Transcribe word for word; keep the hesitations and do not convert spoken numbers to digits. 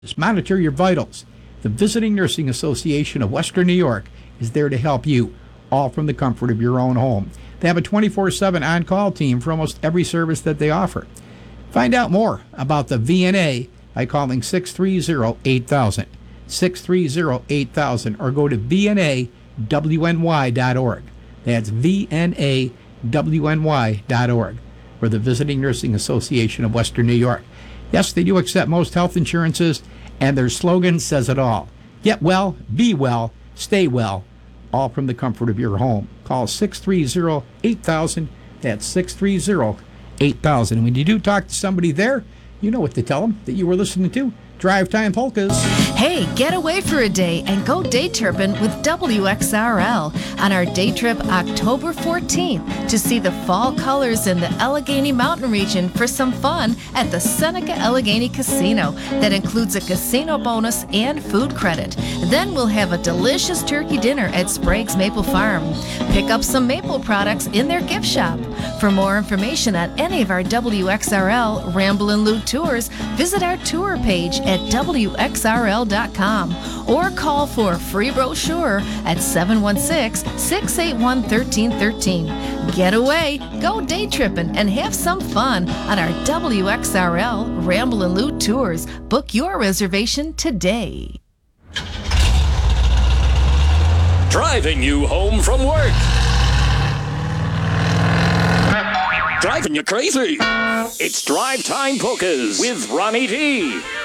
Monitor your vitals. The Visiting Nursing Association of Western New York is there to help you, all from the comfort of your own home. They have a twenty-four seven on-call team for almost every service that they offer. Find out more about the V N A by calling six three zero, eight thousand, six three zero, eight thousand, or go to V N A W N Y dot org. That's V N A W N Y dot org, for the Visiting Nursing Association of Western New York. Yes, they do accept most health insurances, and their slogan says it all. Get well, be well, stay well, all from the comfort of your home. Call six three zero, eight thousand. That's six three zero, eight thousand. And when you do talk to somebody there, you know what to tell them, that you were listening to Drive Time Polkas. Hey, get away for a day and go day tripping with W X R L on our day trip October fourteenth to see the fall colors in the Allegheny Mountain region for some fun at the Seneca Allegheny Casino. That includes a casino bonus and food credit. Then we'll have a delicious turkey dinner at Sprague's Maple Farm. Pick up some maple products in their gift shop. For more information on any of our W X R L Ramble and Loot tours, visit our tour page at W X R L dot com or call for a free brochure at seven one six, six eight one, one three one three. Get away, go day tripping, and have some fun on our W X R L Ramble and Loot tours. Book your reservation today. Driving you home from work. Driving you crazy. It's Drive Time Polkas with Ronnie T.